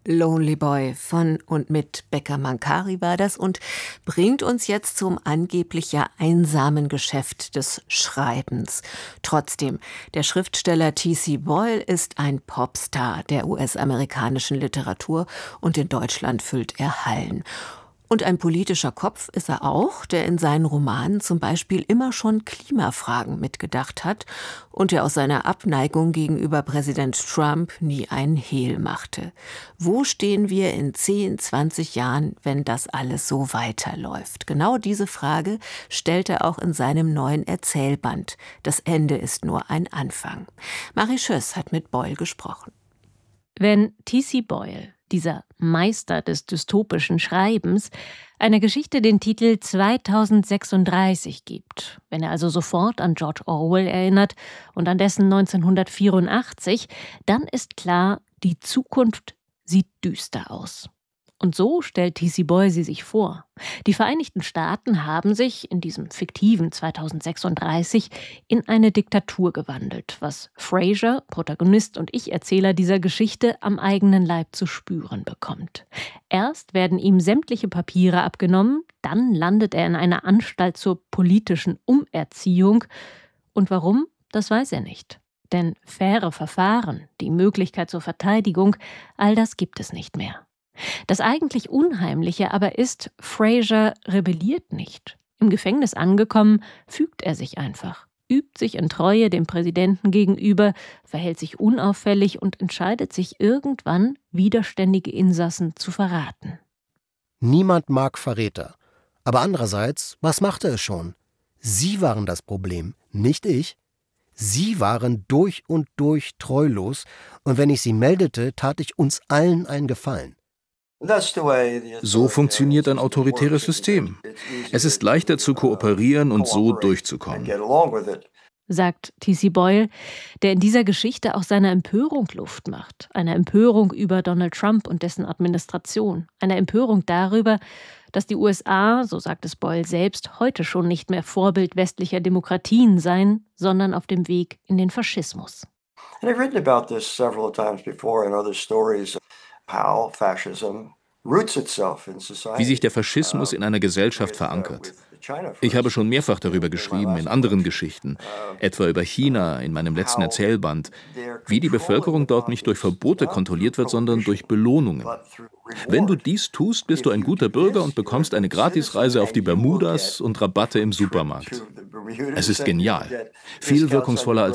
Lonely Boy von und mit Becker Mankari war das und bringt uns jetzt zum angeblich ja einsamen Geschäft des Schreibens. Trotzdem, der Schriftsteller T.C. Boyle ist ein Popstar der US-amerikanischen Literatur und in Deutschland füllt er Hallen. Und ein politischer Kopf ist er auch, der in seinen Romanen zum Beispiel immer schon Klimafragen mitgedacht hat und der aus seiner Abneigung gegenüber Präsident Trump nie einen Hehl machte. Wo stehen wir in 10, 20 Jahren, wenn das alles so weiterläuft? Genau diese Frage stellt er auch in seinem neuen Erzählband. Das Ende ist nur ein Anfang. Marie Schöss hat mit Boyle gesprochen. Wenn T.C. Boyle, dieser Meister des dystopischen Schreibens, einer Geschichte den Titel 2036 gibt, wenn er also sofort an George Orwell erinnert und an dessen 1984, dann ist klar, die Zukunft sieht düster aus. Und so stellt T.C. Boyle sie sich vor. Die Vereinigten Staaten haben sich in diesem fiktiven 2036 in eine Diktatur gewandelt, was Fraser, Protagonist und Ich-Erzähler dieser Geschichte, am eigenen Leib zu spüren bekommt. Erst werden ihm sämtliche Papiere abgenommen, dann landet er in einer Anstalt zur politischen Umerziehung. Und warum? Das weiß er nicht. Denn faire Verfahren, die Möglichkeit zur Verteidigung, all das gibt es nicht mehr. Das eigentlich Unheimliche aber ist, Fraser rebelliert nicht. Im Gefängnis angekommen, fügt er sich einfach, übt sich in Treue dem Präsidenten gegenüber, verhält sich unauffällig und entscheidet sich irgendwann, widerständige Insassen zu verraten. Niemand mag Verräter. Aber andererseits, was machte es schon? Sie waren das Problem, nicht ich. Sie waren durch und durch treulos, und wenn ich sie meldete, tat ich uns allen einen Gefallen. So funktioniert ein autoritäres System. Es ist leichter zu kooperieren und so durchzukommen. Sagt T.C. Boyle, der in dieser Geschichte auch seiner Empörung Luft macht. Eine Empörung über Donald Trump und dessen Administration. Eine Empörung darüber, dass die USA, so sagt es Boyle selbst, heute schon nicht mehr Vorbild westlicher Demokratien seien, sondern auf dem Weg in den Faschismus. And I've written about this several times before in other stories. Wie sich der Faschismus in einer Gesellschaft verankert. Ich habe schon mehrfach darüber geschrieben, in anderen Geschichten, etwa über China in meinem letzten Erzählband, wie die Bevölkerung dort nicht durch Verbote kontrolliert wird, sondern durch Belohnungen. Wenn du dies tust, bist du ein guter Bürger und bekommst eine Gratisreise auf die Bermudas und Rabatte im Supermarkt. Es ist genial, viel wirkungsvoller als